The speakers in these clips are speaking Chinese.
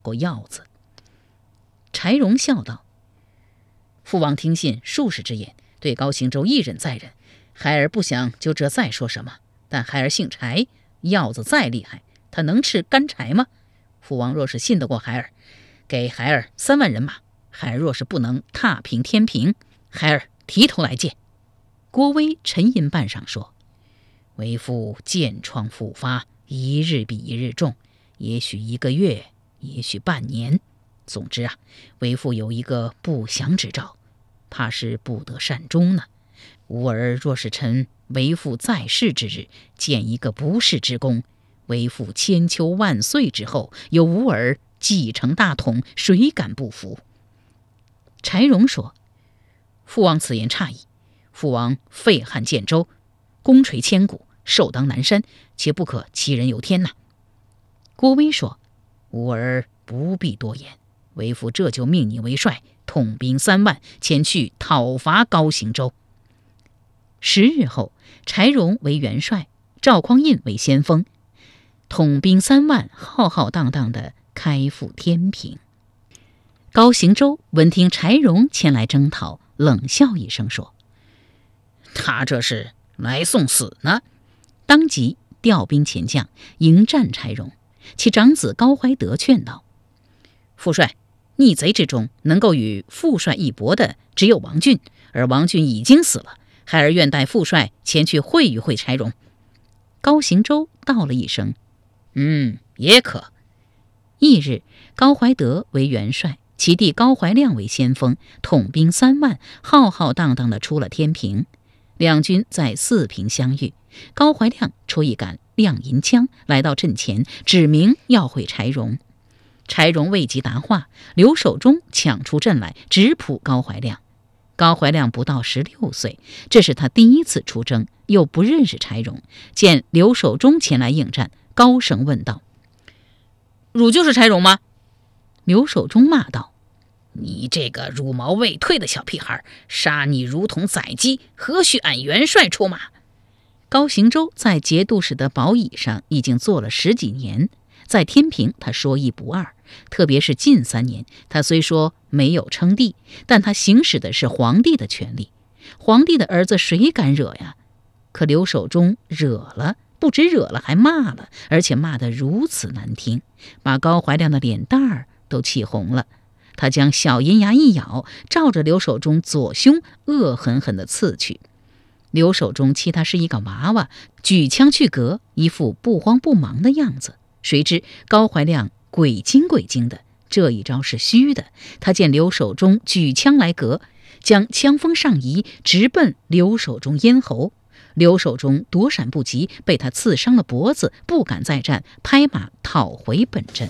过鹞子。柴荣笑道：“父王听信术士之言，对高行舟一忍再忍，孩儿不想就这再说什么。但孩儿姓柴，鹞子再厉害，他能吃干柴吗？父王若是信得过孩儿，给孩儿3万人马；孩儿若是不能踏平天平，孩儿提头来见。”郭威沉吟半晌说：“为父箭疮复发，一日比一日重，也许1个月，也许半年。总之啊，为父有一个不祥之兆，怕是不得善终呢。吾儿若是趁为父在世之日建一个不世之功，为父千秋万岁之后，有吾儿继承大统，谁敢不服？”柴荣说：“父王此言差矣。父王废汉建州，功垂千古，寿当南山，且不可欺人由天呐。”郭威说：“吾儿不必多言，为父这就命你为帅，统兵3万，前去讨伐高行舟。”10日后，柴荣为元帅，赵匡胤为先锋，统兵3万，浩浩荡荡地开赴天平。高行舟闻听柴荣前来征讨，冷笑一声说：“他这是来送死呢！”当即调兵遣将迎战柴荣。其长子高怀德劝道：“父帅，逆贼之中能够与父帅一搏的只有王俊，而王俊已经死了，孩儿愿带父帅前去会一会柴荣。”高行舟道了一声：“也可。”翌日，高怀德为元帅，其弟高怀亮为先锋，统兵3万，浩浩荡荡地出了天平。两军在4平相遇，高怀亮出一杆亮银枪来到阵前，指明要会柴荣。柴荣未及答话，刘守忠抢出阵来，直扑高怀亮。高怀亮不到16岁，这是他第一次出征，又不认识柴荣，见刘守忠前来应战，高声问道：“汝就是柴荣吗？”刘守忠骂道：“你这个茹毛未退的小屁孩，杀你如同宰鸡，何须俺元帅出马？”高行舟在节度使的宝椅上已经坐了10几年，在天平他说一不二，特别是近3年，他虽说没有称帝，但他行使的是皇帝的权利。皇帝的儿子谁敢惹呀？可刘守忠惹了，不止惹了，还骂了，而且骂得如此难听，把高怀亮的脸蛋儿都气红了。他将小银牙一咬，照着刘守忠左胸恶狠狠地刺去。刘守忠欺他是一个娃娃，举枪去革，一副不慌不忙的样子。谁知高怀亮鬼精鬼精的，这一招是虚的。他见刘守忠举枪来革，将枪锋上移，直奔刘守忠咽喉。刘守忠躲闪不及，被他刺伤了脖子，不敢再战，拍马讨回本阵。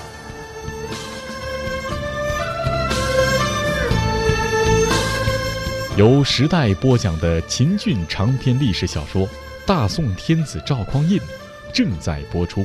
由时代播讲的秦俊长篇历史小说《大宋天子赵匡胤》正在播出。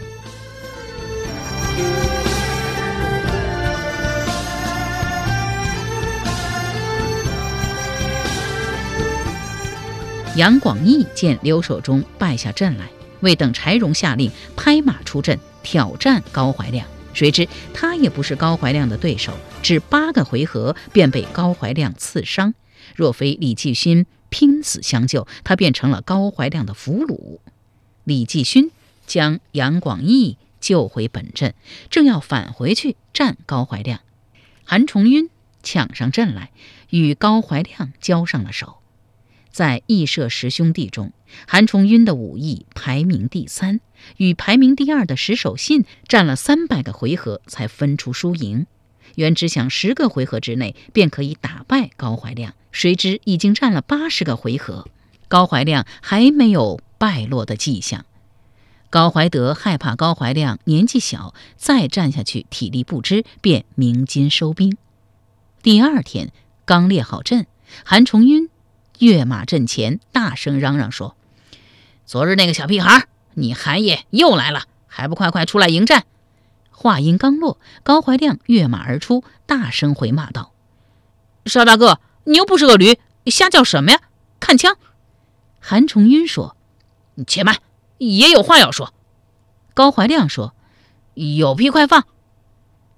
杨广义见刘守忠败下阵来，未等柴荣下令，拍马出阵挑战高怀亮。谁知他也不是高怀亮的对手，只8个回合便被高怀亮刺伤。若非李继勋拼死相救，他便成了高怀亮的俘虏。李继勋将杨广义救回本阵，正要返回去战高怀亮，韩重晕抢上阵来，与高怀亮交上了手。在义社10兄弟中，韩重晕的武艺排名第3，与排名第2的石守信战了300个回合才分出输赢。原只想10个回合之内便可以打败高怀亮，谁知已经战了80个回合，高怀亮还没有败落的迹象。高怀德害怕高怀亮年纪小，再战下去体力不支，便鸣金收兵。第2天刚列好阵，韩重晕跃马阵前，大声嚷嚷说：“昨日那个小屁孩，你韩爷又来了，还不快快出来迎战！”话音刚落，高怀亮跃马而出，大声回骂道：“邵大哥，你又不是个驴，瞎叫什么呀？看枪！”韩重晕说：“且慢，爷有话要说。”高怀亮说：“有屁快放！”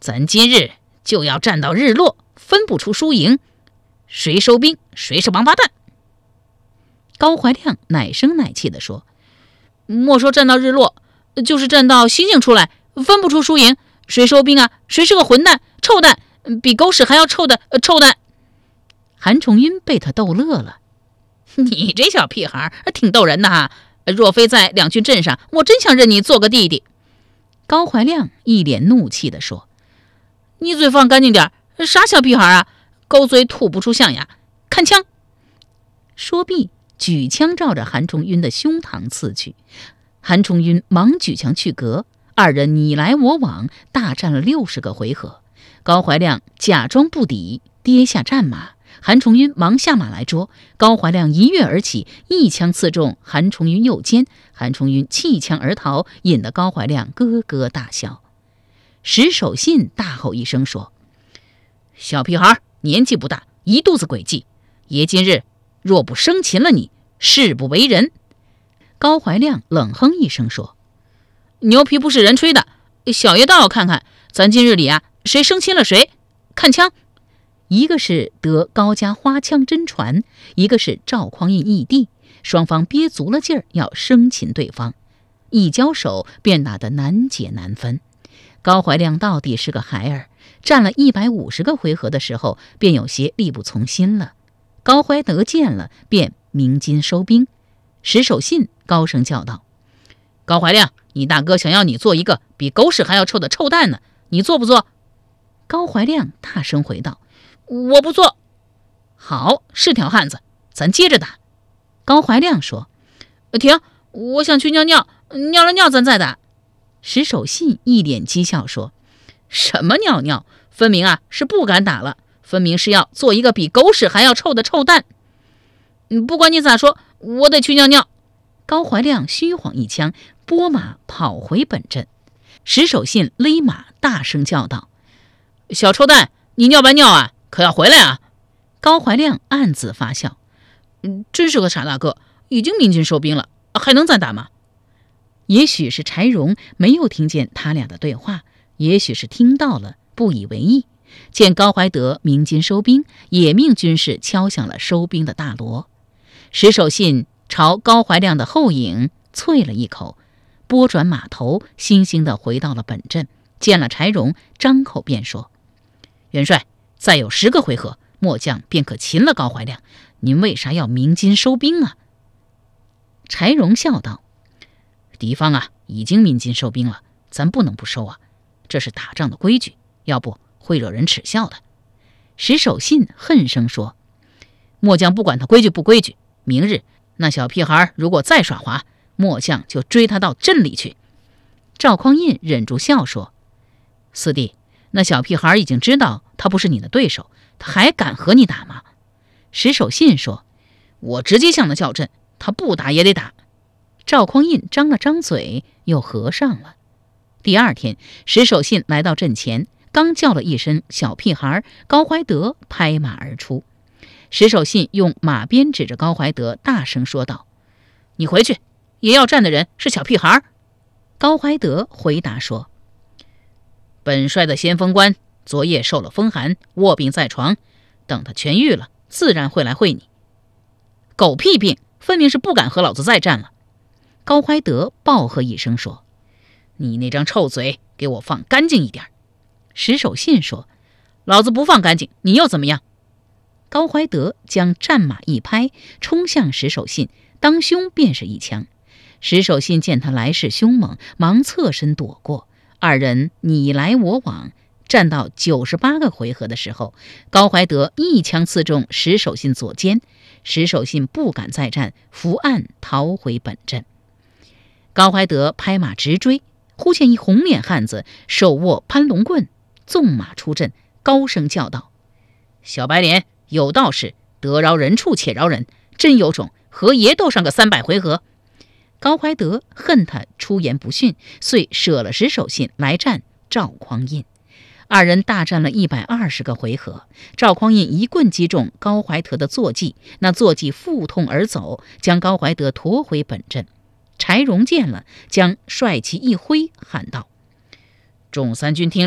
咱今日就要战到日落，分不出输赢，谁收兵谁是王八蛋。高怀亮奶声奶气地说，莫说战到日落，就是战到星星出来，分不出输赢，谁收兵啊？谁是个混蛋、臭蛋，比狗屎还要臭的臭蛋。韩重英被他逗乐了，你这小屁孩挺逗人的哈，若非在两军阵上，我真想认你做个弟弟。高怀亮一脸怒气地说，你嘴放干净点，啥小屁孩啊，狗嘴吐不出象牙，看枪。说毕，举枪照着韩重晕的胸膛刺去。韩重晕忙举枪去格，二人你来我往，大战了60个回合。高怀亮假装不敌，跌下战马，韩重晕忙下马来捉，高怀亮一跃而起，一枪刺中韩重晕右肩，韩重晕弃枪而逃，引得高怀亮咯咯大笑。石守信大吼一声说，小屁孩年纪不大，一肚子诡计，爷今日若不生擒了你，誓不为人。高怀亮冷哼一声说，牛皮不是人吹的，小爷倒要看看咱今日里啊，谁生擒了谁。看枪。一个是得高家花枪真传，一个是赵匡胤义弟，双方憋足了劲儿要生擒对方，一交手便打得难解难分。高怀亮到底是个孩儿，战了150个回合的时候，便有些力不从心了。高怀德见了，便鸣金收兵。石守信高声叫道，高怀亮，你大哥想要你做一个比狗屎还要臭的臭蛋呢，你做不做？高怀亮大声回道，我不做。好，是条汉子，咱接着打。高怀亮说，停，我想去尿尿，尿了尿咱再打。石守信一脸讥笑说，什么尿尿，分明啊是不敢打了，分明是要做一个比狗屎还要臭的臭蛋。不管你咋说，我得去尿尿。高怀亮虚晃一枪，拨马跑回本阵。石守信勒马大声叫道，小臭蛋，你尿白尿啊，可要回来啊。高怀亮暗自发笑，真是个傻大个，已经鸣金收兵了，还能再打吗？也许是柴荣没有听见他俩的对话，也许是听到了不以为意，见高怀德鸣金收兵，也命军士敲响了收兵的大锣。石守信朝高怀亮的后影啐了一口，拨转马头，悻悻地回到了本阵，见了柴荣，张口便说，元帅，再有10个回合，末将便可擒了高怀亮，您为啥要鸣金收兵啊？柴荣笑道，敌方啊已经鸣金收兵了，咱不能不收啊，这是打仗的规矩，要不会惹人耻笑的。石守信恨声说，末将不管他规矩不规矩，明日那小屁孩如果再耍滑，末将就追他到镇里去。赵匡胤忍住笑说，四弟，那小屁孩已经知道他不是你的对手，他还敢和你打吗？石守信说，我直接向他叫阵，他不打也得打。赵匡胤张了张嘴，又合上了。第二天，石守信来到阵前，刚叫了一声小屁孩，高怀德拍马而出。石守信用马鞭指着高怀德，大声说道，你回去，也要战的人是小屁孩。高怀德回答说，本帅的先锋官昨夜受了风寒，卧病在床，等他痊愈了，自然会来会你。狗屁病，分明是不敢和老子再战了。高怀德暴喝一声说，你那张臭嘴给我放干净一点。石守信说，老子不放干净，你又怎么样？高怀德将战马一拍，冲向石守信，当胸便是一枪。石守信见他来势凶猛，忙侧身躲过，二人你来我往，战到98个回合的时候，高怀德一枪刺中石守信左肩，石守信不敢再战，伏案逃回本阵。高怀德拍马直追，忽见一红脸汉子手握攀龙棍，纵马出阵，高声叫道，小白脸，有道是得饶人处且饶人，真有种，和爷斗上个300回合。高怀德恨他出言不逊，遂舍了石守信来战赵匡胤。二人大战了120个回合，赵匡胤一棍击中高怀德的坐骑，那坐骑腹痛而走，将高怀德驮回本阵。柴荣见了，将帅旗一挥，喊道，众三军听令，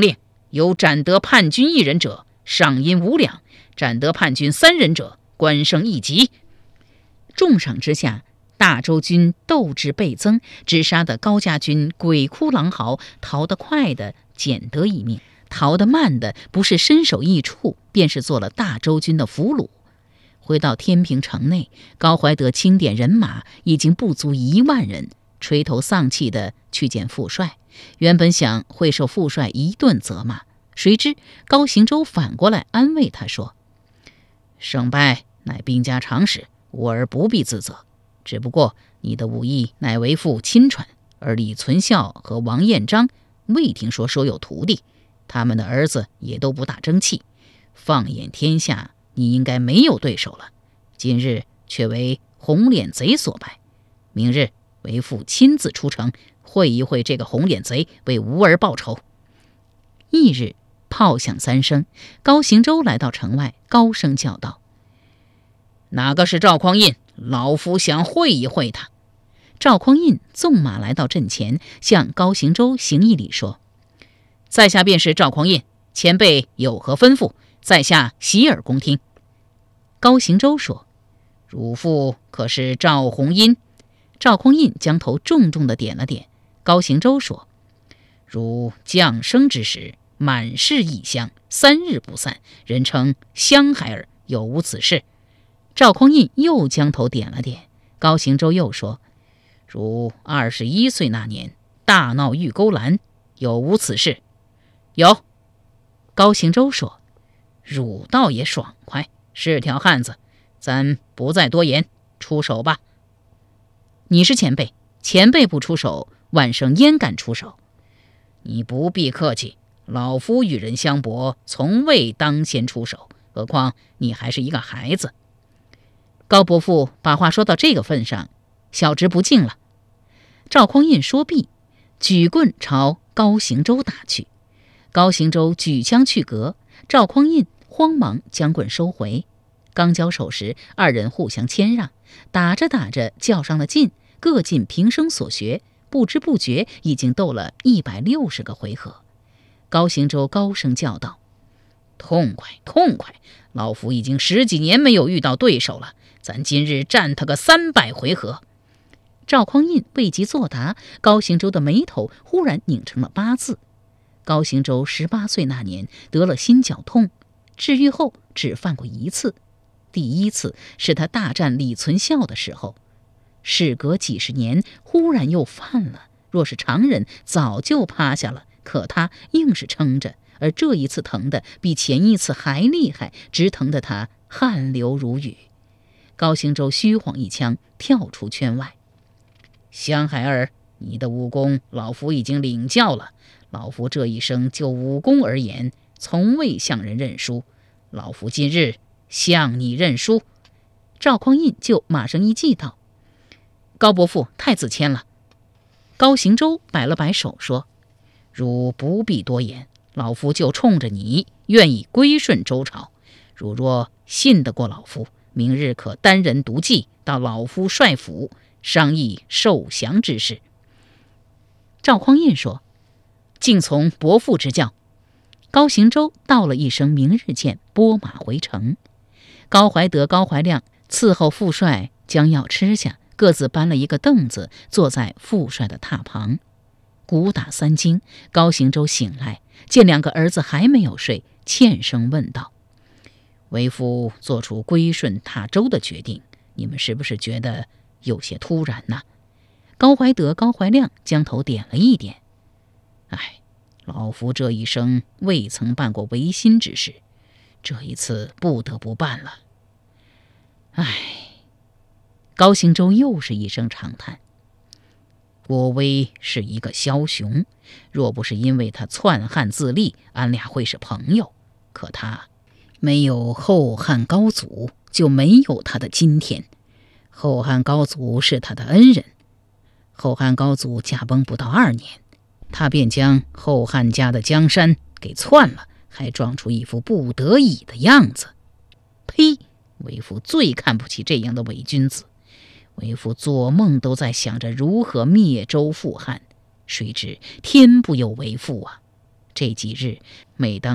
有斩得叛军1人者，赏银5两；斩得叛军3人者，官升1级。重赏之下，大周军斗志倍增，只杀得高家军鬼哭狼嚎，逃得快的捡得一命，逃得慢的不是身首异处，便是做了大周军的俘虏。回到天平城内，高怀德清点人马，已经不足1万人，垂头丧气地去见父帅。原本想会受父帅一顿责骂，谁知高行周反过来安慰他说：胜败乃兵家常事，吾儿不必自责。只不过你的武艺乃为父亲传，而李存孝和王彦章未听说收有徒弟，他们的儿子也都不大争气。放眼天下，你应该没有对手了。今日却为红脸贼所败，明日为父亲自出城，会一会这个红脸贼，为吾儿报仇。翌日炮响3声，高行周来到城外，高声叫道：哪个是赵匡胤？老夫想会一会他。赵匡胤纵马来到阵前，向高行周行一礼说：在下便是赵匡胤，前辈有何吩咐，在下洗耳恭听。高行周说：汝父可是赵弘殷？赵匡胤将头重重地点了点。高行周说：汝降生之时，满是异香，3日不散，人称香孩儿，有无此事？赵匡胤又将头点了点。高行周又说：汝21岁那年大闹玉钩栏，有无此事？有。高行周说：汝倒也爽快，是条汉子，咱不再多言，出手吧。你是前辈，前辈不出手，万生焉敢出手？你不必客气，老夫与人相搏，从未当先出手，何况你还是一个孩子。高伯父把话说到这个份上，小侄不敬了。赵匡胤说毕，举棍朝高行周打去。高行周举枪去格，赵匡胤慌忙将棍收回。刚交手时，二人互相谦让，打着打着较上了劲，各尽平生所学，不知不觉已经斗了160个回合。高行周高声叫道：痛快痛快，老夫已经10几年没有遇到对手了，咱今日战他个300回合。赵匡胤未及作答，高行周的眉头忽然拧成了8字。高行周18岁那年得了心绞痛，治愈后只犯过1次，第1次是他大战李存孝的时候。事隔几十年，忽然又犯了，若是常人早就趴下了，可他硬是撑着，而这一次疼的比前一次还厉害，直疼得他汗流如雨。高行周虚晃一枪，跳出圈外。香孩儿，你的武功老夫已经领教了，老夫这一生就武功而言，从未向人认输，老夫今日向你认输。赵匡胤就马上一记道：高伯父太自谦了。高行周摆了摆手说：汝不必多言，老夫就冲着你，愿意归顺周朝。汝若信得过老夫，明日可单人独骑到老夫帅府，商议受降之事。赵匡胤说：敬从伯父之教。高行周道了一声明日见，拨马回城。高怀德、高怀亮伺候父帅将要吃下，各自搬了一个凳子，坐在父帅的榻旁。鼓打3更，高行周醒来，见2个儿子还没有睡，欠声问道：为父做出归顺塔州的决定，你们是不是觉得有些突然呢？高怀德、高怀亮将头点了一点。老夫这一生未曾办过违心之事，这一次不得不办了。高行周又是一声长叹。郭威是一个枭雄，若不是因为他篡汉自立，俺俩会是朋友。可他没有后汉高祖，就没有他的今天。后汉高祖是他的恩人，后汉高祖驾崩不到2年，他便将后汉家的江山给篡了，还装出一副不得已的样子。呸！为父最看不起这样的伪君子。为父做梦都在想着如何灭周复汉，谁知天不由为父啊！ 这几日，每当